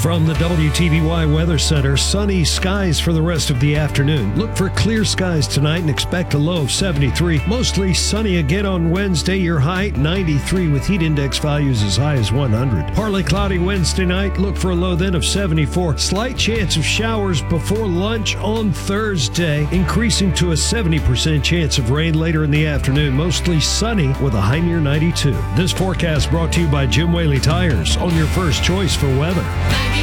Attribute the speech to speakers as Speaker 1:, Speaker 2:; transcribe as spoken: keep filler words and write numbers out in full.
Speaker 1: From the W T V Y Weather Center, sunny skies for the rest of the afternoon. Look for clear skies tonight and expect a low of seventy-three. Mostly sunny again on Wednesday. Your high ninety-three with heat index values as high as one hundred. Partly cloudy Wednesday night. Look for a low then of seventy-four. Slight chance of showers before lunch on Thursday, increasing to a seventy percent chance of rain later in the afternoon. Mostly sunny with a high near ninety-two. This forecast brought to you by Jim Whaley Tires, on your first choice for weather.